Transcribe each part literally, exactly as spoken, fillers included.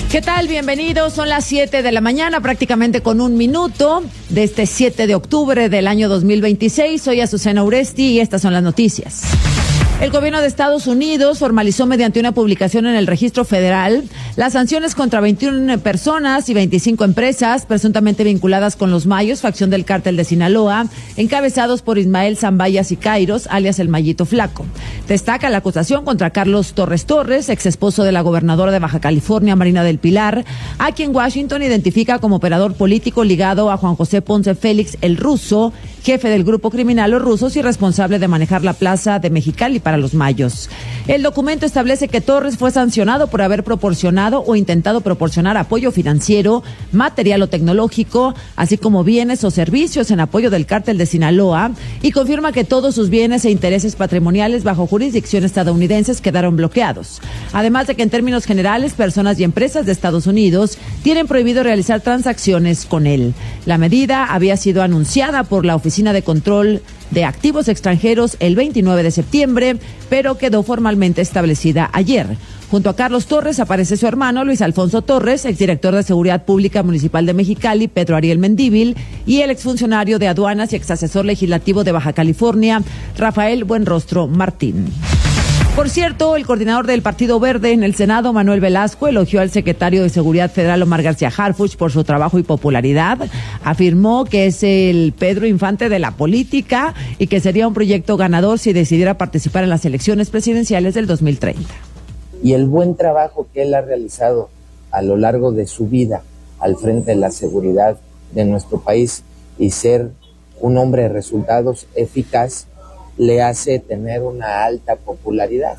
¿Qué tal? Bienvenidos. Son las siete de la mañana, prácticamente con un minuto de este siete de octubre del año dos mil veintiséis. Soy Azucena Uresti y estas son las noticias. El gobierno de Estados Unidos formalizó mediante una publicación en el registro federal las sanciones contra veintiuna personas y veinticinco empresas presuntamente vinculadas con los Mayos, facción del cártel de Sinaloa, encabezados por Ismael Zambaya Sicairos, alias el Mayito Flaco. Destaca la acusación contra Carlos Torres Torres, ex esposo de la gobernadora de Baja California, Marina del Pilar, a quien Washington identifica como operador político ligado a Juan José Ponce Félix el Ruso, jefe del grupo criminal Los Rusos y responsable de manejar la plaza de Mexicali para los Mayos. El documento establece que Torres fue sancionado por haber proporcionado o intentado proporcionar apoyo financiero, material o tecnológico, así como bienes o servicios en apoyo del cártel de Sinaloa, y confirma que todos sus bienes e intereses patrimoniales bajo jurisdicción estadounidenses quedaron bloqueados. Además de que en términos generales, personas y empresas de Estados Unidos tienen prohibido realizar transacciones con él. La medida había sido anunciada por la Oficina de Control de Activos Extranjeros el veintinueve de septiembre, pero quedó formalmente establecida ayer. Junto a Carlos Torres aparece su hermano Luis Alfonso Torres, exdirector de Seguridad Pública Municipal de Mexicali, Pedro Ariel Mendívil, y el exfuncionario de Aduanas y exasesor legislativo de Baja California, Rafael Buenrostro Martín. Por cierto, el coordinador del Partido Verde en el Senado, Manuel Velasco, elogió al secretario de Seguridad Federal, Omar García Harfuch, por su trabajo y popularidad. Afirmó que es el Pedro Infante de la política y que sería un proyecto ganador si decidiera participar en las elecciones presidenciales del dos mil treinta. Y el buen trabajo que él ha realizado a lo largo de su vida al frente de la seguridad de nuestro país y ser un hombre de resultados eficaz, le hace tener una alta popularidad.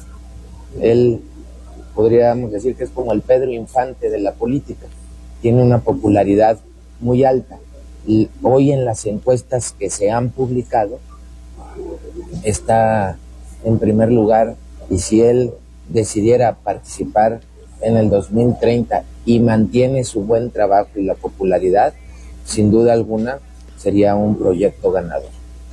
Él, podríamos decir que es como el Pedro Infante de la política, tiene una popularidad muy alta. Y hoy en las encuestas que se han publicado, está en primer lugar, y si él decidiera participar en el dos mil treinta y mantiene su buen trabajo y la popularidad, sin duda alguna, sería un proyecto ganador.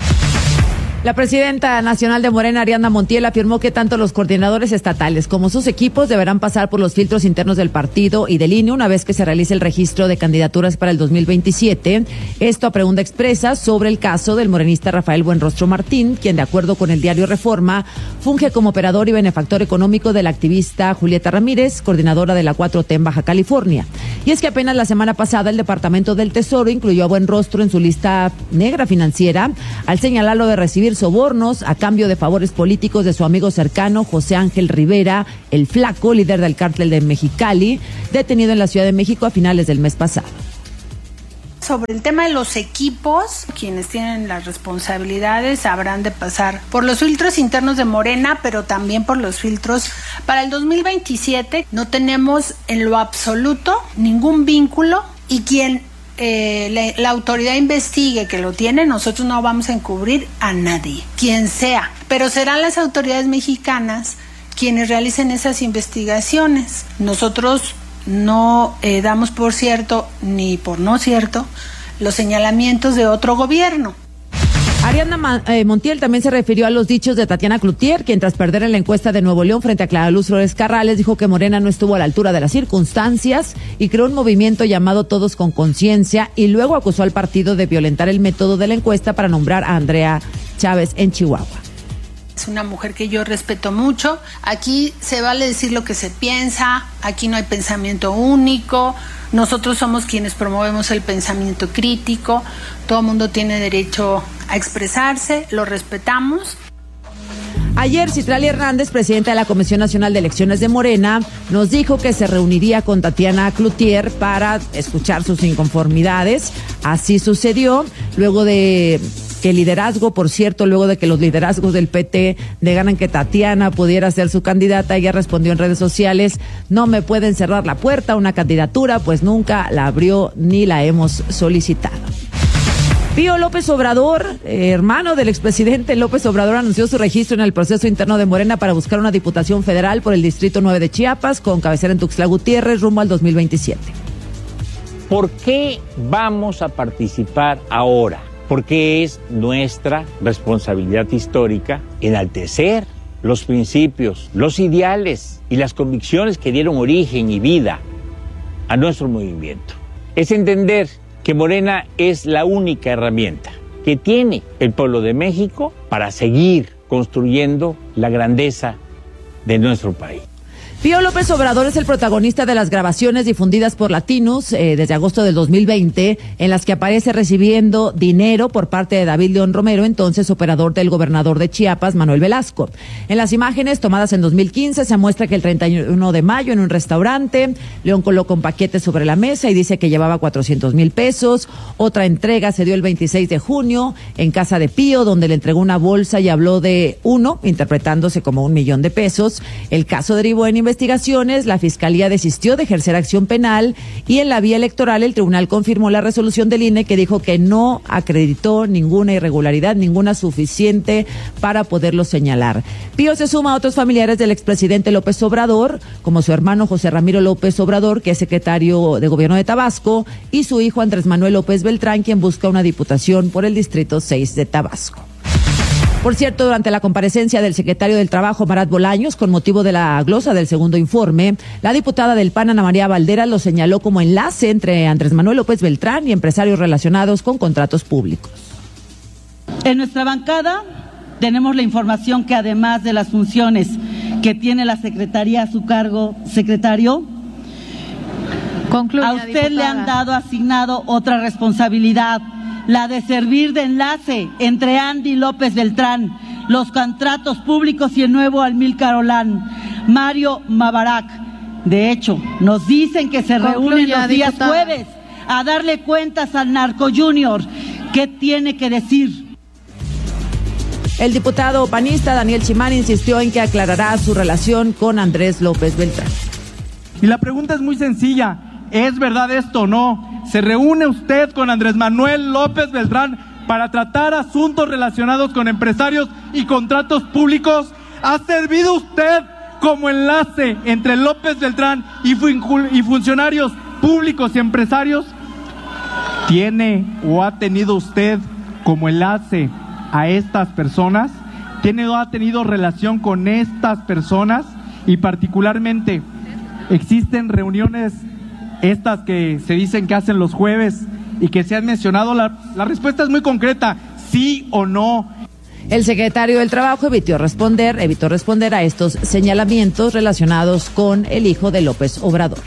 La presidenta nacional de Morena, Ariadna Montiel, afirmó que tanto los coordinadores estatales como sus equipos deberán pasar por los filtros internos del partido y del I N E una vez que se realice el registro de candidaturas para el dos mil veintisiete. Esto a pregunta expresa sobre el caso del morenista Rafael Buenrostro Martín, quien de acuerdo con el diario Reforma, funge como operador y benefactor económico de la activista Julieta Ramírez, coordinadora de la cuatro T en Baja California. Y es que apenas la semana pasada el Departamento del Tesoro incluyó a Buenrostro en su lista negra financiera al señalarlo de recibir sobornos a cambio de favores políticos de su amigo cercano José Ángel Rivera, el Flaco, líder del cártel de Mexicali, detenido en la Ciudad de México a finales del mes pasado. Sobre el tema de los equipos, quienes tienen las responsabilidades habrán de pasar por los filtros internos de Morena, pero también por los filtros para el dos mil veintisiete. No tenemos en lo absoluto ningún vínculo y quien Eh, la, la autoridad investigue que lo tiene, nosotros no vamos a encubrir a nadie, quien sea, pero serán las autoridades mexicanas quienes realicen esas investigaciones. Nosotros no eh, damos por cierto ni por no cierto los señalamientos de otro gobierno. Ariadna Montiel también se refirió a los dichos de Tatiana Cloutier, quien tras perder en la encuesta de Nuevo León frente a Clara Luz Flores Carrales dijo que Morena no estuvo a la altura de las circunstancias y creó un movimiento llamado Todos con Conciencia y luego acusó al partido de violentar el método de la encuesta para nombrar a Andrea Chávez en Chihuahua. Es una mujer que yo respeto mucho. Aquí se vale decir lo que se piensa, aquí no hay pensamiento único. Nosotros somos quienes promovemos el pensamiento crítico. Todo el mundo tiene derecho a expresarse, lo respetamos. Ayer, Citlali Hernández, presidenta de la Comisión Nacional de Elecciones de Morena, nos dijo que se reuniría con Tatiana Cloutier para escuchar sus inconformidades. Así sucedió, luego de que el liderazgo, por cierto, luego de que los liderazgos del P T negaran que Tatiana pudiera ser su candidata, ella respondió en redes sociales: no me pueden cerrar la puerta a una candidatura, pues nunca la abrió ni la hemos solicitado. Pío López Obrador, eh, hermano del expresidente López Obrador, anunció su registro en el proceso interno de Morena para buscar una diputación federal por el Distrito nueve de Chiapas, con cabecera en Tuxtla Gutiérrez, rumbo al dos mil veintisiete. ¿Por qué vamos a participar ahora? Porque es nuestra responsabilidad histórica enaltecer los principios, los ideales y las convicciones que dieron origen y vida a nuestro movimiento. Es entender que Morena es la única herramienta que tiene el pueblo de México para seguir construyendo la grandeza de nuestro país. Pío López Obrador es el protagonista de las grabaciones difundidas por Latinos eh, desde agosto del dos mil veinte, en las que aparece recibiendo dinero por parte de David León Romero, entonces operador del gobernador de Chiapas, Manuel Velasco. En las imágenes tomadas en dos mil quince se muestra que el treinta y uno de mayo en un restaurante, León coloca un paquete sobre la mesa y dice que llevaba cuatrocientos mil pesos. Otra entrega se dio el veintiséis de junio en casa de Pío, donde le entregó una bolsa y habló de uno, interpretándose como un millón de pesos. El caso derivó en investigaciones, la Fiscalía desistió de ejercer acción penal y en la vía electoral el tribunal confirmó la resolución del I N E que dijo que no acreditó ninguna irregularidad, ninguna suficiente para poderlo señalar. Pío se suma a otros familiares del expresidente López Obrador, como su hermano José Ramiro López Obrador, que es secretario de Gobierno de Tabasco, y su hijo Andrés Manuel López Beltrán, quien busca una diputación por el Distrito seis de Tabasco. Por cierto, durante la comparecencia del secretario del Trabajo, Marat Bolaños, con motivo de la glosa del segundo informe, la diputada del P A N, Ana María Valdera, lo señaló como enlace entre Andrés Manuel López Beltrán y empresarios relacionados con contratos públicos. En nuestra bancada tenemos la información que además de las funciones que tiene la Secretaría a su cargo, secretario, Concluye, a usted diputada. le han dado asignado otra responsabilidad, la de servir de enlace entre Andy López Beltrán, los contratos públicos y el nuevo Amílcar Olán, Mario Mabarak. De hecho, nos dicen que se Concluya, reúnen los días diputada. jueves a darle cuentas al Narco Junior. ¿Qué tiene que decir? El diputado panista Daniel Chimán insistió en que aclarará su relación con Andrés López Beltrán. Y la pregunta es muy sencilla, ¿es verdad esto o no? ¿Se reúne usted con Andrés Manuel López Beltrán para tratar asuntos relacionados con empresarios y contratos públicos? ¿Ha servido usted como enlace entre López Beltrán y, fun- y funcionarios públicos y empresarios? ¿Tiene o ha tenido usted como enlace a estas personas? ¿Tiene o ha tenido relación con estas personas? Y particularmente, ¿existen reuniones estas que se dicen que hacen los jueves y que se han mencionado? La, la respuesta es muy concreta, sí o no. El secretario del Trabajo evitó responder, evitó responder a estos señalamientos relacionados con el hijo de López Obrador.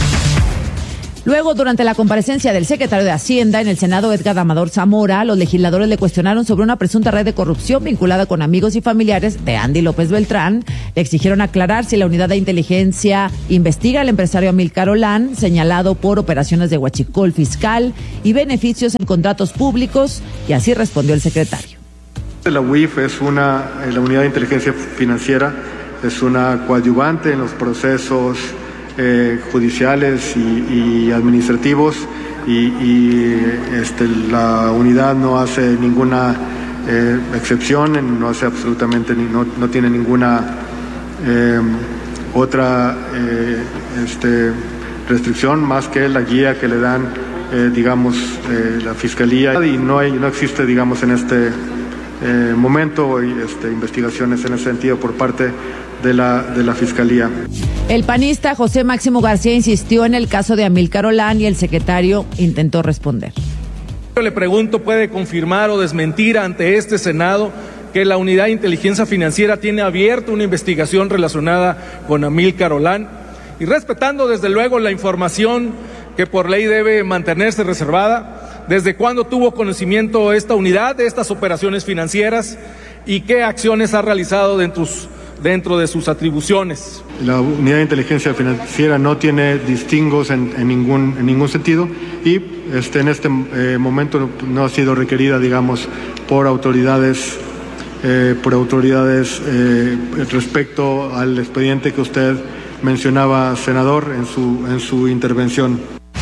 Luego, durante la comparecencia del secretario de Hacienda en el Senado, Edgar Amador Zamora, los legisladores le cuestionaron sobre una presunta red de corrupción vinculada con amigos y familiares de Andy López Beltrán. Le exigieron aclarar si la unidad de inteligencia investiga al empresario Amílcar Olán, señalado por operaciones de huachicol fiscal y beneficios en contratos públicos, y así respondió el secretario. La U I F es una, la unidad de inteligencia financiera, es una coadyuvante en los procesos Eh, judiciales y, y administrativos y, y este, la unidad no hace ninguna eh, excepción, no hace absolutamente ni, no, no tiene ninguna eh, otra eh, este, restricción más que la guía que le dan eh, digamos eh, la fiscalía, y no hay no existe digamos en este eh, momento este, investigaciones en ese sentido por parte de la de la fiscalía. El panista José Máximo García insistió en el caso de Amílcar Olán y el secretario intentó responder. Yo le pregunto, ¿puede confirmar o desmentir ante este Senado que la Unidad de Inteligencia Financiera tiene abierta una investigación relacionada con Amílcar Olán? Y respetando desde luego la información que por ley debe mantenerse reservada, ¿desde cuándo tuvo conocimiento esta unidad de estas operaciones financieras y qué acciones ha realizado dentro, dentro de sus atribuciones? La unidad de inteligencia financiera no tiene distingos en, en ningún en ningún sentido y este en este eh, momento no ha sido requerida, digamos, por autoridades eh, por autoridades eh, respecto al expediente que usted mencionaba, senador, en su en su intervención.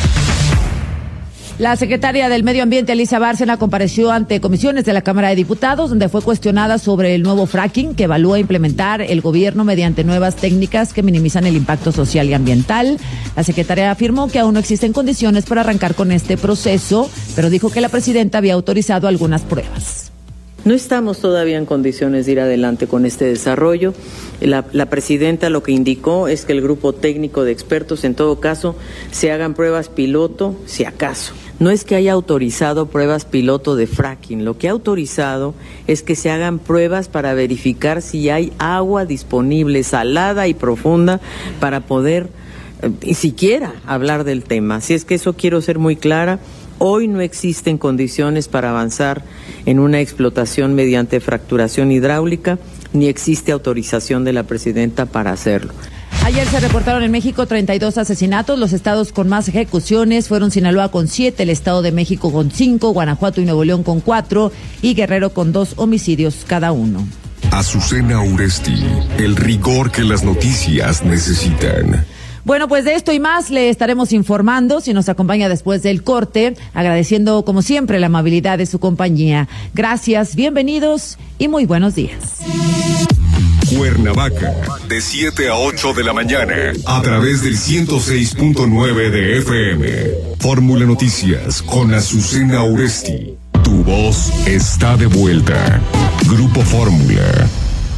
La secretaria del Medio Ambiente, Elisa Bárcena, compareció ante comisiones de la Cámara de Diputados, donde fue cuestionada sobre el nuevo fracking que evalúa implementar el gobierno mediante nuevas técnicas que minimizan el impacto social y ambiental. La secretaria afirmó que aún no existen condiciones para arrancar con este proceso, pero dijo que la presidenta había autorizado algunas pruebas. No estamos todavía en condiciones de ir adelante con este desarrollo. La, la presidenta lo que indicó es que el grupo técnico de expertos, en todo caso, se hagan pruebas piloto, si acaso. No es que haya autorizado pruebas piloto de fracking, lo que ha autorizado es que se hagan pruebas para verificar si hay agua disponible, salada y profunda, para poder eh, siquiera hablar del tema. Así es que eso quiero ser muy clara. Hoy no existen condiciones para avanzar en una explotación mediante fracturación hidráulica, ni existe autorización de la presidenta para hacerlo. Ayer se reportaron en México treinta y dos asesinatos. Los estados con más ejecuciones fueron Sinaloa con siete, el Estado de México con cinco, Guanajuato y Nuevo León con cuatro y Guerrero con dos homicidios cada uno. Azucena Uresti, el rigor que las noticias necesitan. Bueno, pues de esto y más le estaremos informando si nos acompaña después del corte, agradeciendo como siempre la amabilidad de su compañía. Gracias, bienvenidos y muy buenos días. Cuernavaca, de siete a ocho de la mañana, a través del ciento seis punto nueve de F M. Fórmula Noticias con Azucena Uresti. Tu voz está de vuelta. Grupo Fórmula.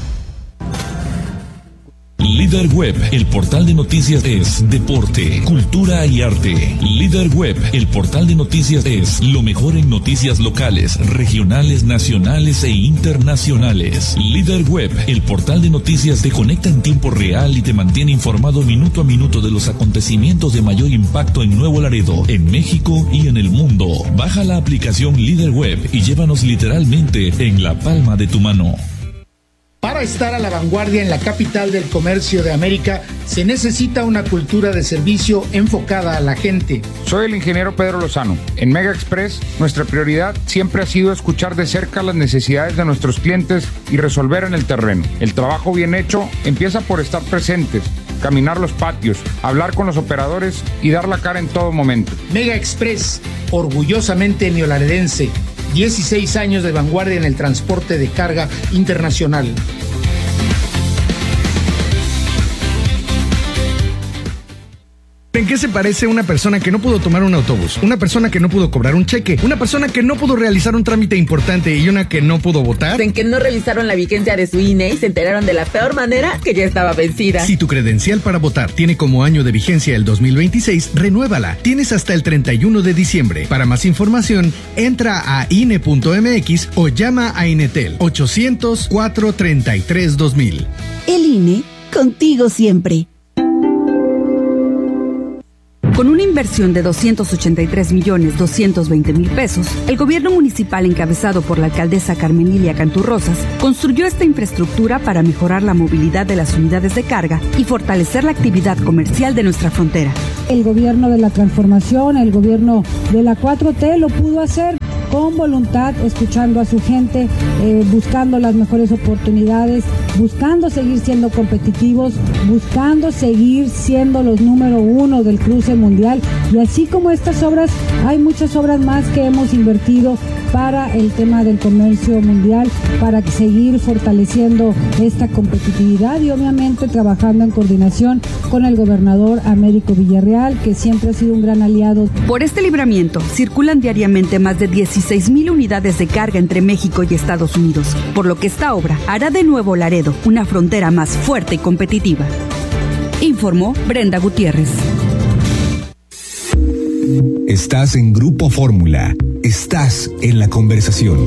Líder Web, el portal de noticias es deporte, cultura y arte. Líder Web, el portal de noticias es lo mejor en noticias locales, regionales, nacionales e internacionales. Líder Web, el portal de noticias te conecta en tiempo real y te mantiene informado minuto a minuto de los acontecimientos de mayor impacto en Nuevo Laredo, en México y en el mundo. Baja la aplicación Líder Web y llévanos literalmente en la palma de tu mano. Para estar a la vanguardia en la capital del comercio de América, se necesita una cultura de servicio enfocada a la gente. Soy el ingeniero Pedro Lozano. En Mega Express, nuestra prioridad siempre ha sido escuchar de cerca las necesidades de nuestros clientes y resolver en el terreno. El trabajo bien hecho empieza por estar presentes, caminar los patios, hablar con los operadores y dar la cara en todo momento. Mega Express, orgullosamente neolaredense. dieciséis años de vanguardia en el transporte de carga internacional. ¿En qué se parece una persona que no pudo tomar un autobús, una persona que no pudo cobrar un cheque, una persona que no pudo realizar un trámite importante y una que no pudo votar? En que no revisaron la vigencia de su I N E y se enteraron de la peor manera que ya estaba vencida. Si tu credencial para votar tiene como año de vigencia el dos mil veintiséis, renuévala. Tienes hasta el treinta y uno de diciembre. Para más información, entra a I N E punto M X o llama a Inetel ochocientos, cuatrocientos treinta y tres, dos mil. El I N E, contigo siempre. Con una inversión de doscientos ochenta y tres millones doscientos veinte mil pesos, el gobierno municipal encabezado por la alcaldesa Carmen Lilia Canturrosas construyó esta infraestructura para mejorar la movilidad de las unidades de carga y fortalecer la actividad comercial de nuestra frontera. El gobierno de la transformación, el gobierno de la cuatro T lo pudo hacer con voluntad, escuchando a su gente, eh, buscando las mejores oportunidades, buscando seguir siendo competitivos, buscando seguir siendo los número uno del cruce mundial. Y así como estas obras, hay muchas obras más que hemos invertido para el tema del comercio mundial, para seguir fortaleciendo esta competitividad y obviamente trabajando en coordinación con el gobernador Américo Villarreal, que siempre ha sido un gran aliado. Por este libramiento circulan diariamente más de dieciséis mil unidades de carga entre México y Estados Unidos, por lo que esta obra hará de Nuevo Laredo una frontera más fuerte y competitiva. Informó Brenda Gutiérrez. Estás en Grupo Fórmula. Estás en la conversación.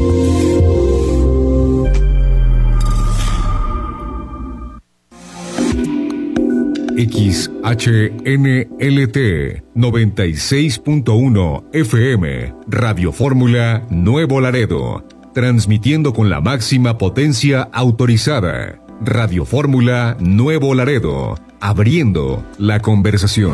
X H N L T noventa y seis punto uno F M, Radio Fórmula Nuevo Laredo, transmitiendo con la máxima potencia autorizada. Radio Fórmula Nuevo Laredo, abriendo la conversación.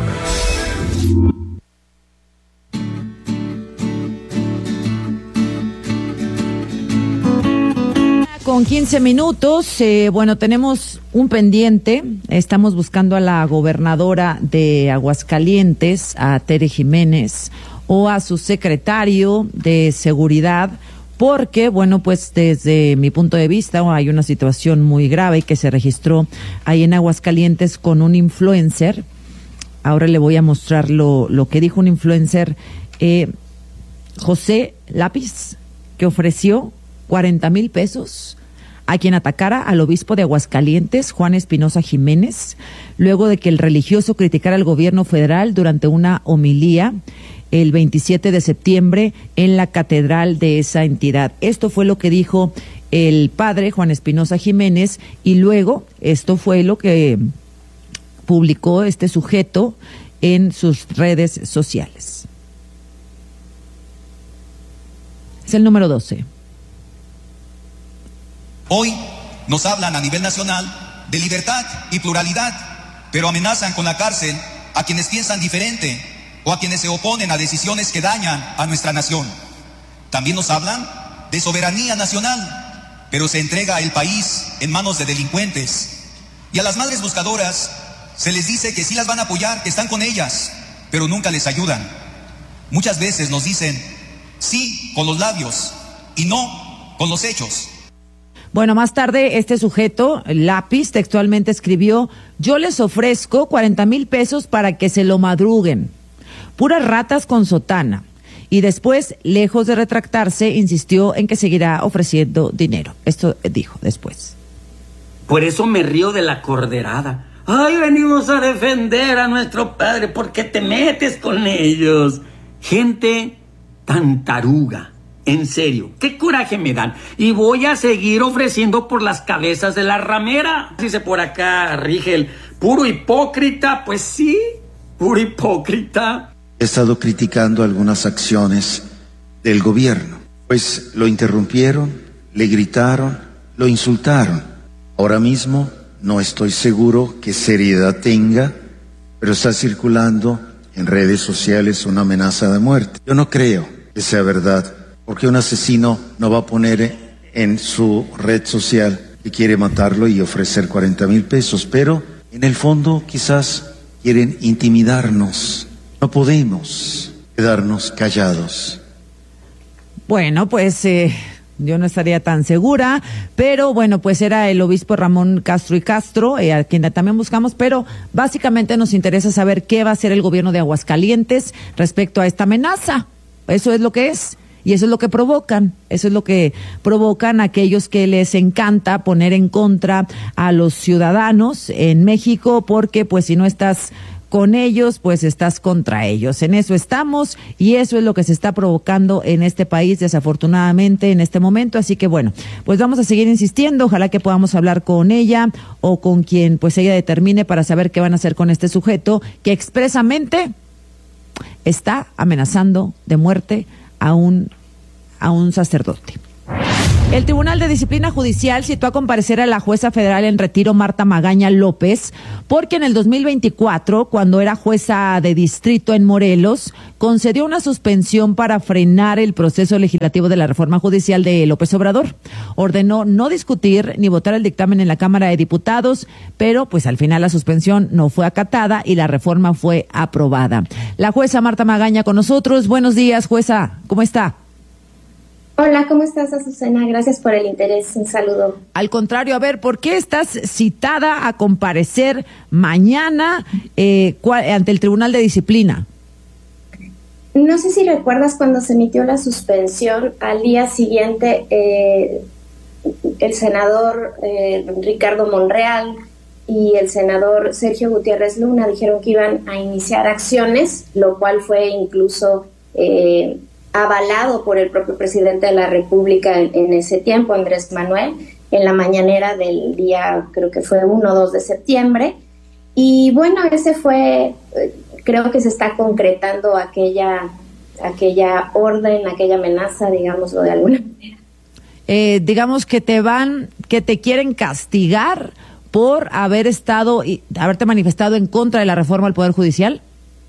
Con quince minutos, eh, bueno, tenemos un pendiente. Estamos buscando a la gobernadora de Aguascalientes, a Tere Jiménez, o a su secretario de Seguridad, porque, bueno, pues desde mi punto de vista hay una situación muy grave que se registró ahí en Aguascalientes con un influencer. Ahora le voy a mostrar lo, lo que dijo un influencer, eh, José Lápiz, que ofreció cuarenta mil pesos a quien atacara al obispo de Aguascalientes, Juan Espinosa Jiménez, luego de que el religioso criticara al gobierno federal durante una homilía el veintisiete de septiembre en la catedral de esa entidad. Esto fue lo que dijo el padre Juan Espinosa Jiménez, y luego esto fue lo que publicó este sujeto en sus redes sociales. Es el número doce. Hoy nos hablan a nivel nacional de libertad y pluralidad, pero amenazan con la cárcel a quienes piensan diferente o a quienes se oponen a decisiones que dañan a nuestra nación. También nos hablan de soberanía nacional, pero se entrega el país en manos de delincuentes. Y a las madres buscadoras se les dice que sí las van a apoyar, que están con ellas, pero nunca les ayudan. Muchas veces nos dicen sí con los labios y no con los hechos. Bueno, más tarde este sujeto, lápiz, textualmente escribió: yo les ofrezco cuarenta mil pesos para que se lo madruguen. Puras ratas con sotana. Y después, lejos de retractarse, insistió en que seguirá ofreciendo dinero. Esto dijo después. Por eso me río de la corderada. Ay, venimos a defender a nuestro padre, porque te metes con ellos. Gente tan taruga. En serio, qué coraje me dan. Y voy a seguir ofreciendo por las cabezas de la ramera. Dice por acá Rigel, puro hipócrita. Pues sí, puro hipócrita. He estado criticando algunas acciones del gobierno, pues lo interrumpieron, le gritaron, lo insultaron. Ahora mismo no estoy seguro qué seriedad tenga, pero está circulando en redes sociales una amenaza de muerte. Yo no creo que sea verdad, porque un asesino no va a poner en su red social que quiere matarlo y ofrecer cuarenta mil pesos, pero en el fondo quizás quieren intimidarnos. No podemos quedarnos callados. Bueno, pues eh, yo no estaría tan segura, pero bueno, pues era el obispo Ramón Castro y Castro, eh, a quien también buscamos, pero básicamente nos interesa saber qué va a hacer el gobierno de Aguascalientes respecto a esta amenaza. Eso es lo que es. Y eso es lo que provocan, eso es lo que provocan aquellos que les encanta poner en contra a los ciudadanos en México, porque pues si no estás con ellos, pues estás contra ellos. En eso estamos y eso es lo que se está provocando en este país, desafortunadamente, en este momento. Así que bueno, pues vamos a seguir insistiendo. Ojalá que podamos hablar con ella o con quien pues ella determine para saber qué van a hacer con este sujeto que expresamente está amenazando de muerte a un, a un sacerdote. El Tribunal de Disciplina Judicial citó a comparecer a la jueza federal en retiro Marta Magaña López, porque en el dos mil veinticuatro, cuando era jueza de distrito en Morelos, concedió una suspensión para frenar el proceso legislativo de la reforma judicial de López Obrador. Ordenó no discutir ni votar el dictamen en la Cámara de Diputados, pero pues al final la suspensión no fue acatada y la reforma fue aprobada. La jueza Marta Magaña con nosotros. Buenos días, jueza. ¿Cómo está? Hola, ¿cómo estás, Azucena? Gracias por el interés. Un saludo. Al contrario, a ver, ¿por qué estás citada a comparecer mañana eh, ante el Tribunal de Disciplina? No sé si recuerdas cuando se emitió la suspensión, al día siguiente eh, el senador eh, Ricardo Monreal y el senador Sergio Gutiérrez Luna dijeron que iban a iniciar acciones, lo cual fue incluso Eh, avalado por el propio presidente de la República en, en ese tiempo, Andrés Manuel, en la mañanera del día, creo que fue uno o dos de septiembre. Y bueno, ese fue, creo que se está concretando aquella, aquella orden, aquella amenaza, digámoslo de alguna manera. Eh, digamos que te van, que te quieren castigar por haber estado y haberte manifestado en contra de la reforma al Poder Judicial.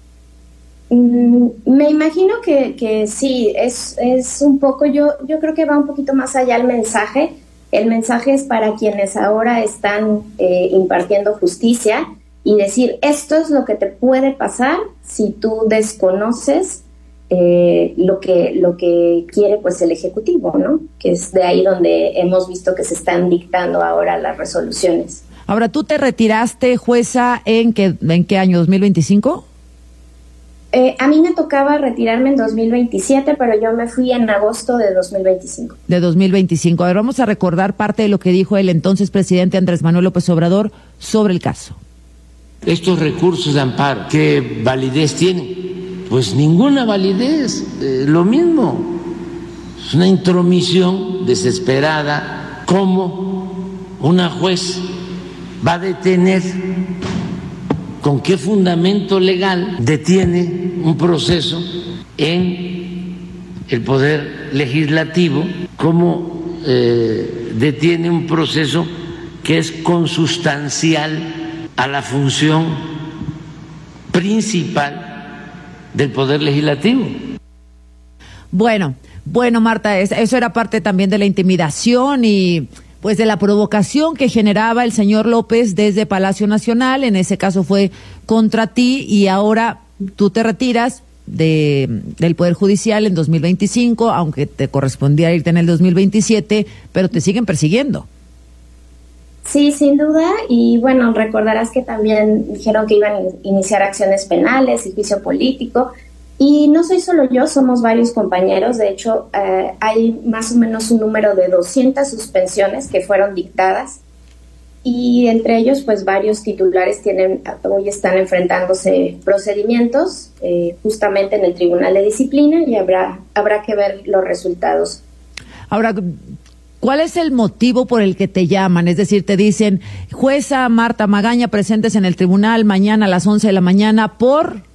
Me imagino que, que sí, es, es un poco, yo, yo creo que va un poquito más allá el mensaje. El mensaje es para quienes ahora están eh, impartiendo justicia y decir, esto es lo que te puede pasar si tú desconoces eh, lo que, lo que quiere pues el Ejecutivo, ¿no? Que es de ahí donde hemos visto que se están dictando ahora las resoluciones. Ahora, ¿tú te retiraste, jueza, en qué, en qué año, dos mil veinticinco? Eh, a mí me tocaba retirarme en dos mil veintisiete, pero yo me fui en agosto de dos mil veinticinco. De dos mil veinticinco. A ver, vamos a recordar parte de lo que dijo el entonces presidente Andrés Manuel López Obrador sobre el caso. Estos recursos de amparo, ¿qué validez tienen? Pues ninguna validez, eh, lo mismo. Es una intromisión desesperada. ¿Cómo una juez va a detener? ¿Con qué fundamento legal detiene un proceso en el Poder Legislativo? ¿Cómo eh, detiene un proceso que es consustancial a la función principal del Poder Legislativo? Bueno, bueno, Marta, eso era parte también de la intimidación y pues de la provocación que generaba el señor López desde Palacio Nacional. En ese caso fue contra ti y ahora tú te retiras de del Poder Judicial en dos mil veinticinco, aunque te correspondía irte en el dos mil veintisiete, pero te siguen persiguiendo. Sí, sin duda, y bueno, recordarás que también dijeron que iban a iniciar acciones penales y juicio político, y no soy solo yo, somos varios compañeros. De hecho, eh, hay más o menos un número de doscientas suspensiones que fueron dictadas, y entre ellos pues varios titulares tienen hoy están enfrentándose procedimientos eh, justamente en el Tribunal de Disciplina, y habrá, habrá que ver los resultados. Ahora, ¿cuál es el motivo por el que te llaman? Es decir, te dicen, jueza Marta Magaña, presentes en el tribunal mañana a las once de la mañana por...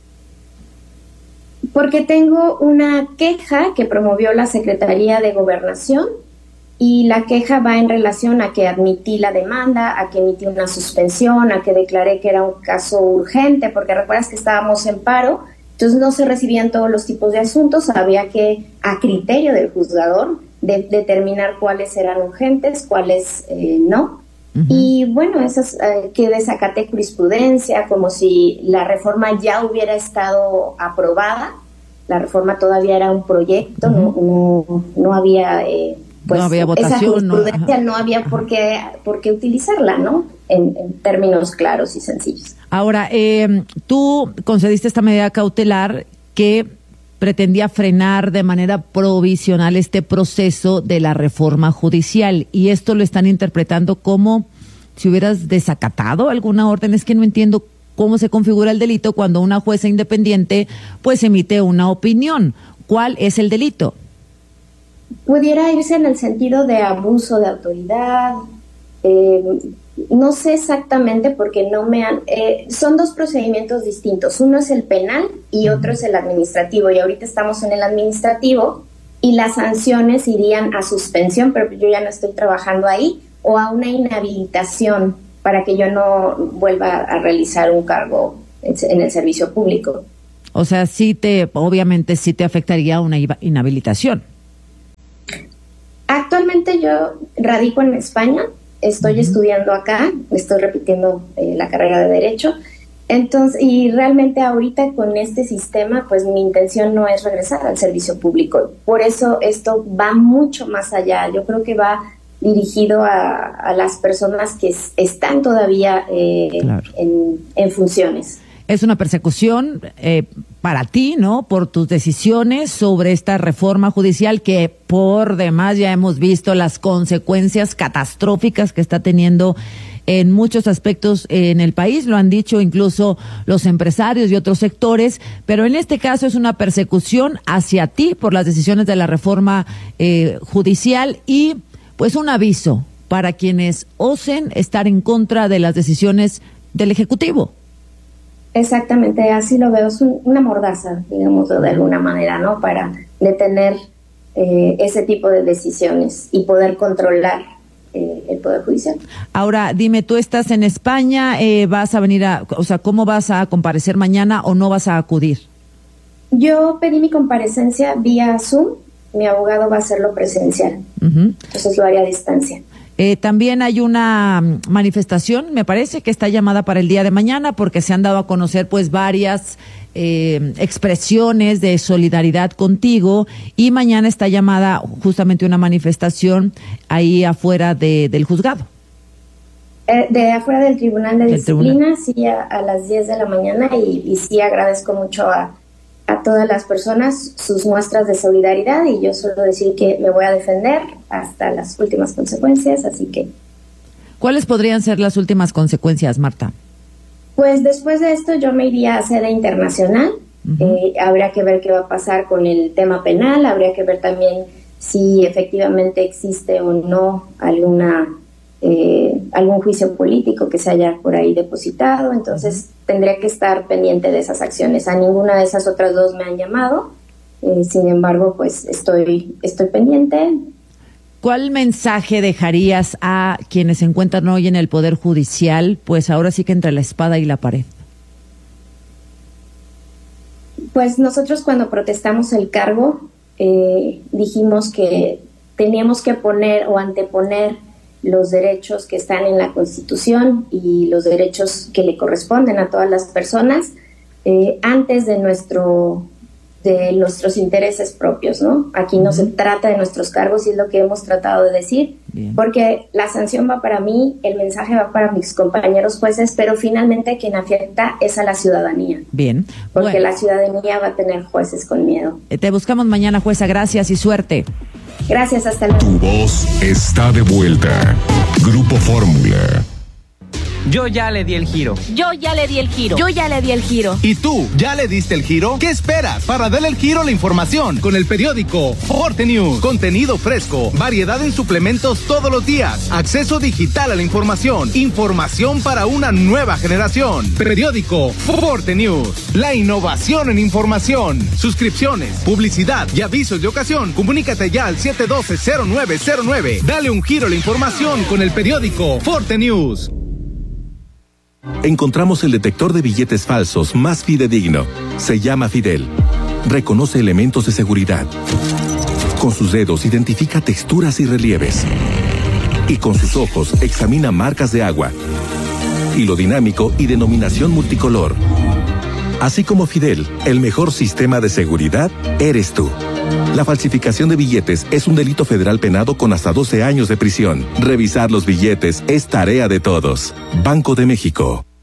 Porque tengo una queja que promovió la Secretaría de Gobernación, y la queja va en relación a que admití la demanda, a que emití una suspensión, a que declaré que era un caso urgente, porque recuerdas que estábamos en paro, entonces no se recibían todos los tipos de asuntos, había que, a criterio del juzgador, de, determinar cuáles eran urgentes, cuáles eh, no. Uh-huh. Y bueno, esas eh, que desacaté jurisprudencia, como si la reforma ya hubiera estado aprobada. La reforma todavía era un proyecto, uh-huh. no, no, no había eh, pues no había votación, esa jurisprudencia, no, no había por qué, por qué utilizarla, ¿no? En, en términos claros y sencillos. Ahora, eh, tú concediste esta medida cautelar que pretendía frenar de manera provisional este proceso de la reforma judicial, y esto lo están interpretando como si hubieras desacatado alguna orden. Es que no entiendo cómo se configura el delito cuando una jueza independiente pues emite una opinión. ¿Cuál es el delito? Pudiera irse en el sentido de abuso de autoridad, eh, no sé exactamente porque no me han... Eh, son dos procedimientos distintos, uno es el penal y otro es el administrativo, y ahorita estamos en el administrativo y las sanciones irían a suspensión, pero yo ya no estoy trabajando ahí, o a una inhabilitación para que yo no vuelva a realizar un cargo en el servicio público. O sea, sí te, obviamente sí te afectaría una inhabilitación. Actualmente yo radico en España, estoy uh-huh. estudiando acá, estoy repitiendo eh, la carrera de Derecho, entonces, y realmente ahorita con este sistema, pues mi intención no es regresar al servicio público. Por eso esto va mucho más allá. Yo creo que va dirigido a, a las personas que es, están todavía eh, claro. en, en funciones. Es una persecución eh, para ti, ¿no? Por tus decisiones sobre esta reforma judicial que por demás ya hemos visto las consecuencias catastróficas que está teniendo en muchos aspectos en el país. Lo han dicho incluso los empresarios y otros sectores, pero en este caso es una persecución hacia ti por las decisiones de la reforma eh, judicial, y pues un aviso para quienes osen estar en contra de las decisiones del Ejecutivo. Exactamente, así lo veo, es un, una mordaza, digamos, de alguna manera, ¿no? Para detener eh, ese tipo de decisiones y poder controlar eh, el Poder Judicial. Ahora, dime, tú estás en España, eh, vas a venir a, o sea, ¿cómo vas a comparecer mañana o no vas a acudir? Yo pedí mi comparecencia vía Zoom, mi abogado va a hacerlo presencial, uh-huh. entonces lo haré a distancia. Eh, también hay una manifestación, me parece, que está llamada para el día de mañana, porque se han dado a conocer pues varias eh, expresiones de solidaridad contigo, y mañana está llamada justamente una manifestación ahí afuera de, del juzgado. Eh, de afuera del Tribunal de del Disciplina, tribunal. sí, a, a las diez de la mañana, y, y sí agradezco mucho a, a todas las personas sus muestras de solidaridad y yo solo decir que me voy a defender hasta las últimas consecuencias, así que... ¿Cuáles podrían ser las últimas consecuencias, Marta? Pues después de esto yo me iría a sede internacional. Uh-huh. Eh, habría que ver qué va a pasar con el tema penal, habría que ver también si efectivamente existe o no alguna eh, algún juicio político que se haya por ahí depositado, entonces uh-huh. tendría que estar pendiente de esas acciones. A ninguna de esas otras dos me han llamado, eh, sin embargo, pues estoy, estoy pendiente. ¿Cuál mensaje dejarías a quienes se encuentran hoy en el Poder Judicial, pues ahora sí que entre la espada y la pared? Pues nosotros cuando protestamos el cargo eh, dijimos que teníamos que poner o anteponer los derechos que están en la Constitución y los derechos que le corresponden a todas las personas eh, antes de nuestro de nuestros intereses propios, ¿no? Aquí no se trata de nuestros cargos y es lo que hemos tratado de decir, bien, porque la sanción va para mí, el mensaje va para mis compañeros jueces, pero finalmente quien afecta es a la ciudadanía. Bien. Porque bueno, la ciudadanía va a tener jueces con miedo. Te buscamos mañana, jueza. Gracias y suerte. Gracias, hasta luego. Tu voz está de vuelta. Grupo Fórmula. Yo ya le di el giro. Yo ya le di el giro. Yo ya le di el giro. ¿Y tú, ya le diste el giro? ¿Qué esperas para darle el giro a la información? Con el periódico Forte News. Contenido fresco, variedad en suplementos todos los días, acceso digital a la información, información para una nueva generación. Periódico Forte News. La innovación en información. Suscripciones, publicidad y avisos de ocasión. Comunícate ya al siete uno dos cero nueve cero nueve. Dale un giro a la información con el periódico Forte News. Encontramos el detector de billetes falsos más fidedigno. Se llama Fidel. Reconoce elementos de seguridad. Con sus dedos identifica texturas y relieves. Y con sus ojos examina marcas de agua. Hilo dinámico y denominación multicolor. Así como Fidel, el mejor sistema de seguridad eres tú. La falsificación de billetes es un delito federal penado con hasta doce años de prisión. Revisar los billetes es tarea de todos. Banco de México.